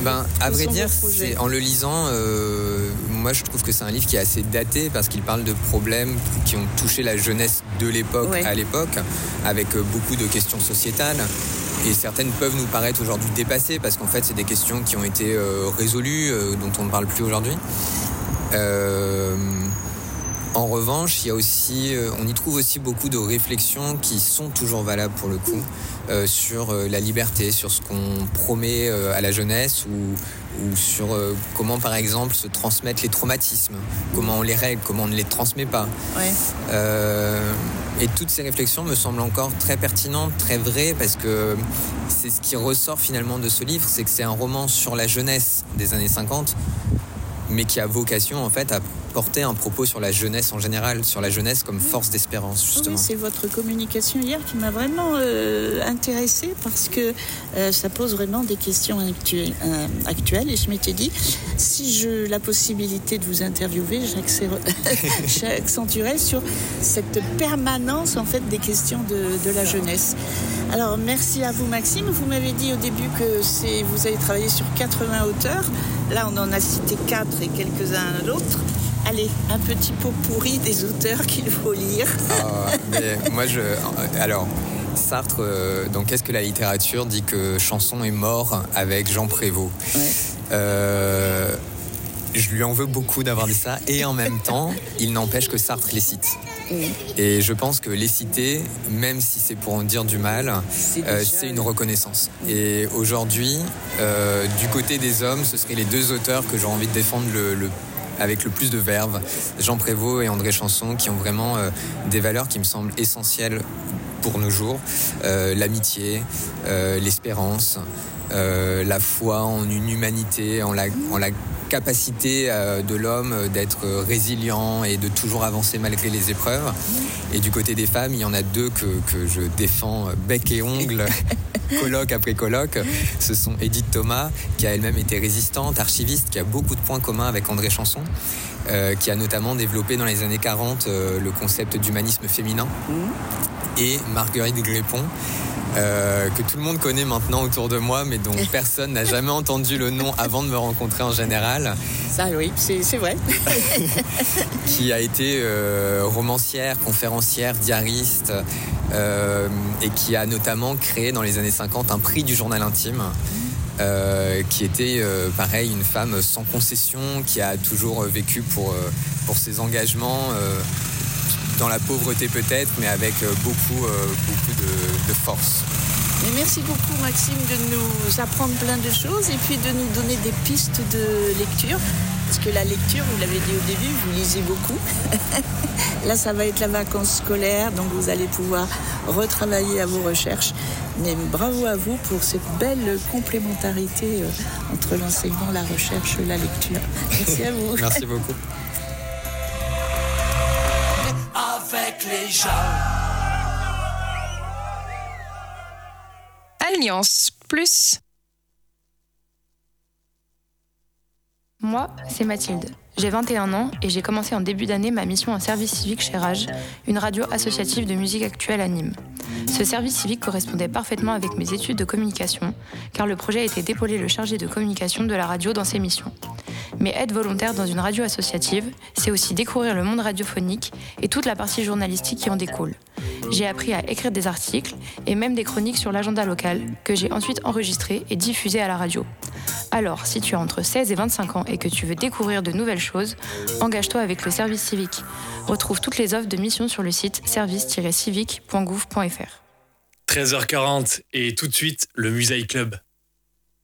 À vrai dire, en le lisant, moi je trouve que c'est un livre qui est assez daté parce qu'il parle de problèmes qui ont touché la jeunesse de l'époque à l'époque, avec beaucoup de questions sociétales. Et certaines peuvent nous paraître aujourd'hui dépassées parce qu'en fait c'est des questions qui ont été résolues, dont on ne parle plus aujourd'hui. En revanche, on y trouve aussi beaucoup de réflexions qui sont toujours valables pour le coup, sur la liberté, sur ce qu'on promet à la jeunesse ou sur comment par exemple se transmettre les traumatismes, comment on les règle, comment on ne les transmet pas. Et toutes ces réflexions me semblent encore très pertinentes, très vraies, parce que c'est ce qui ressort finalement de ce livre, c'est que c'est un roman sur la jeunesse des années 50, mais qui a vocation en fait à porter un propos sur la jeunesse en général, sur la jeunesse comme force d'espérance justement. Oui, c'est votre communication hier qui m'a vraiment intéressée parce que ça pose vraiment des questions actuelles et je m'étais dit, si j'ai la possibilité de vous interviewer, j'accentuerai sur cette permanence en fait des questions de la jeunesse. Alors merci à vous Maxime, vous m'avez dit au début que vous avez travaillé sur 80 auteurs, là on en a cité 4 et quelques-uns d'autres. Allez, un petit pot pourri des auteurs qu'il faut lire. Alors, Sartre, dans Qu'est-ce que la littérature, dit que Chanson est mort avec Jean Prévost. Je lui en veux beaucoup d'avoir dit ça, et en même temps, il n'empêche que Sartre les cite. Et je pense que les citer, même si c'est pour en dire du mal, c'est une reconnaissance. Et aujourd'hui, du côté des hommes, ce seraient les deux auteurs que j'aurais envie de défendre avec le plus de verve, Jean Prévost et André Chanson, qui ont vraiment des valeurs qui me semblent essentielles pour nos jours. L'amitié, l'espérance, la foi en une humanité, en la capacité de l'homme d'être résilient et de toujours avancer malgré les épreuves. Et du côté des femmes, il y en a deux que je défends bec et ongle, colloque après colloque. Ce sont Edith Thomas, qui a elle-même été résistante, archiviste, qui a beaucoup de points communs avec André Chanson, qui a notamment développé dans les années 40 le concept d'humanisme féminin. Et Marguerite Grépon, que tout le monde connaît maintenant autour de moi, mais dont personne n'a jamais entendu le nom avant de me rencontrer en général. Ça oui, c'est vrai. Qui a été romancière, conférencière, diariste, et qui a notamment créé dans les années 50 un prix du journal intime, qui était pareil, une femme sans concession, qui a toujours vécu pour ses engagements, dans la pauvreté peut-être, mais avec beaucoup de force. Mais merci beaucoup Maxime de nous apprendre plein de choses et puis de nous donner des pistes de lecture. Parce que la lecture, vous l'avez dit au début, vous lisez beaucoup. Là, ça va être la vacance scolaire, donc vous allez pouvoir retravailler à vos recherches. Mais bravo à vous pour cette belle complémentarité entre l'enseignement, la recherche et la lecture. Merci à vous. Merci beaucoup. Avec les gens. Alliance Plus. Moi, c'est Mathilde. J'ai 21 ans et j'ai commencé en début d'année ma mission en service civique chez Rage, une radio associative de musique actuelle à Nîmes. Ce service civique correspondait parfaitement avec mes études de communication, car le projet était d'épauler le chargé de communication de la radio dans ses missions. Mais être volontaire dans une radio associative, c'est aussi découvrir le monde radiophonique et toute la partie journalistique qui en découle. J'ai appris à écrire des articles et même des chroniques sur l'agenda local que j'ai ensuite enregistrées et diffusées à la radio. Alors, si tu as entre 16 et 25 ans et que tu veux découvrir de nouvelles choses, engage-toi avec le service civique. Retrouve toutes les offres de mission sur le site service-civique.gouv.fr. 13h40 et tout de suite, le Musée Club.